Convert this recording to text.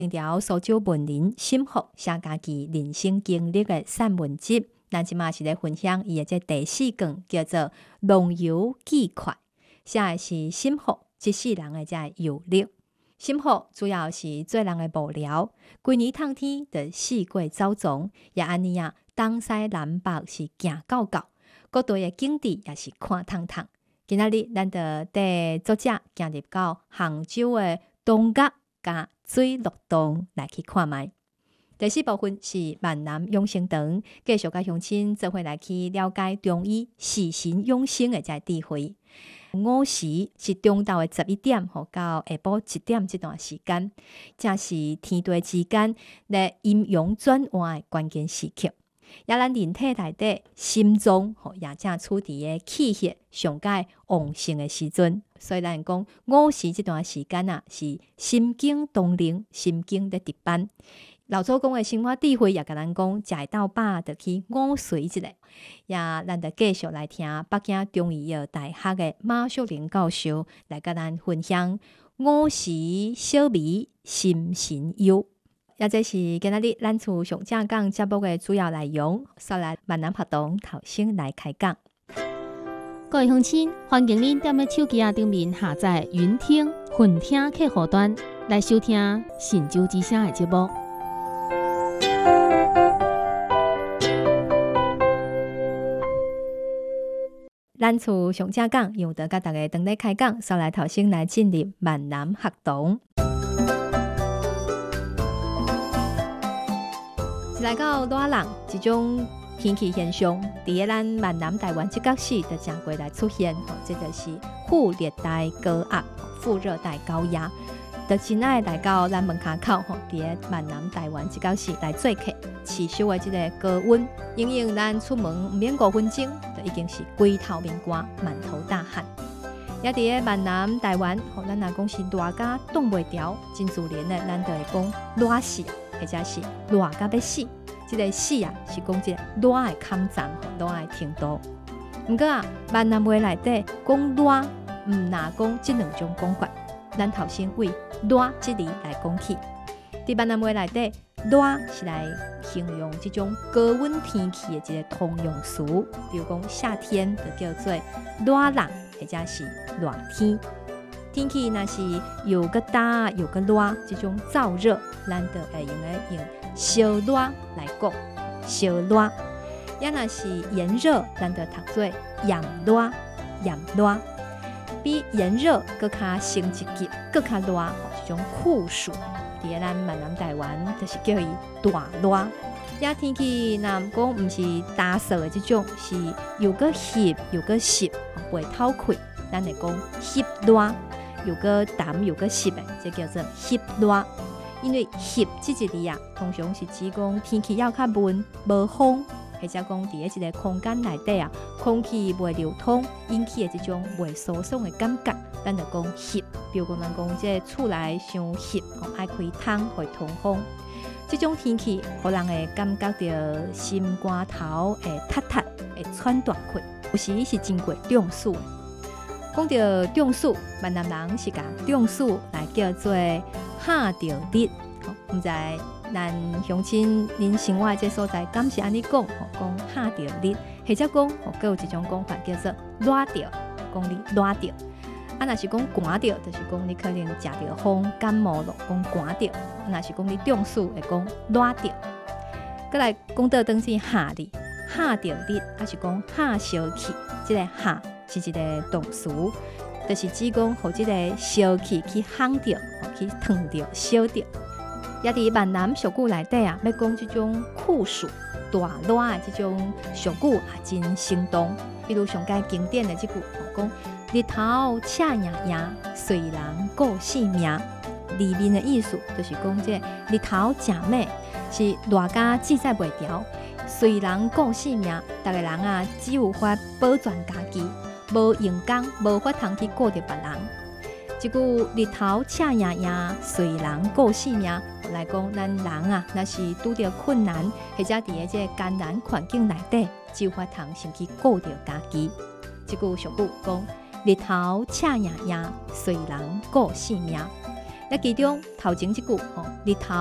一条苏州文人心福写家己人生经历的散文集，咱即马是咧分享伊的这第4卷，叫做《浪游记快》，写的是心福一世人的这游历。心福主要是做人的无聊，规年通天就四过走踪，也安尼啊，东西南北是行到到，各地的景致也是看通通。今仔日咱就带作者行入到杭州的东角加水陆洞来去看卖。第4部分是万南养生堂，继续甲乡亲做伙来去了解中医视神养生的这智慧。午时是中昼的11点到下晡1点这段时间，正是天地之间咧阴阳转换的关键时刻。也咱人体内底心脏也正处伫的气血上界旺盛的时阵，所以咱讲午时这段时间啊，是心经动灵，心经在值班。老祖公的生活智慧也甲咱讲，食到饱就去午睡一下。也咱就继续来听北京中医药大学的马淑玲教授来甲咱分享午时小眠心神忧。也这是今仔日咱厝上正讲节目的主要内容，稍来万南学堂头先来开讲。 各位乡亲，欢迎您踮咧手机顶面下载云听、混听客户端来收听《神州之声》的节目。 咱厝上正讲，用得甲大家等咧开讲，稍来头先来进入万南学堂。来到热浪这种天气现象，伫个咱闽南台湾这角市就正过来出现，这就是副热带高压、副热带高压，就真爱来到咱门口口，伫个闽南台湾这角市来做客，持续的这个高温，因咱出门唔免5分钟，就已经是规头面汗、满头大汗。也伫个闽南台湾，咱若讲是热甲冻袂调，真自然的，咱就会讲热死。或者是热到要死，这个死啊是讲这个热的坎脏，热的程度。不过啊，闽南话内底讲热，唔拿讲这2种讲法。咱头先为热这字来讲起，在闽南话内底，热是来形容这种高温天气的一个通用词。比如讲夏天就叫做热浪，或者是热天。天气若是又个大又个热，这种燥热，咱就会用烧热来讲，烧热。也若是炎热，咱就读做炎热，炎热。比炎热更加升一级，更加热，这种酷暑，伫咱闽南台湾就是叫伊大热。也天气若讲毋是大热的这种，是又个湿又个湿，袂透气，咱会讲湿热。有个淡有个湿的，这叫做湿热。因为湿这一字啊，通常是指讲天气要较闷、无风，或者讲伫一个空间内底啊，空气袂流通，引起的这种袂舒爽的感觉，咱就讲湿。比如讲咱讲这厝内伤湿，爱开窗会通风，这种天气，互人会感觉到心肝头会塌塌，会喘大气，有时是真过中暑。讲到中暑，闽南人是甲中暑来叫做吓到日。毋知咱乡亲恁生活这所在，敢是安尼讲？讲吓到日，或者讲，还有一种讲法叫做热到，讲你热到。啊，若是讲寒到，就是讲你可能食到风感冒了，讲寒到。若是讲你中暑，会讲热到。再来讲到当时吓日，吓到日，啊是讲吓烧气，这个吓。是一个动词，就是指讲，互这个烧气去烘着，去烫着、烧着。也伫闽南俗语内底啊，要讲这种酷暑、大热的这种俗语也真生动。比如上界经典的这句，讲日头赤炎炎，随人过性命。里面的意思就是讲，这日头正美，是热甲记载袂调，随人过性命。逐个人啊，只有法保全家己。无用功，无法通去顾着别人。这句日头赤炎炎，随人过性命来讲，咱人啊，若是拄着困难，或者伫这艰难环境内底，只有法通先去顾着家己。这句俗语讲，日头赤炎炎，随人过性命。 其中头前一句吼，日头